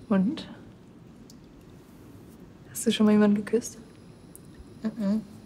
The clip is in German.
Und? Hast du schon mal jemanden geküsst? Mhm.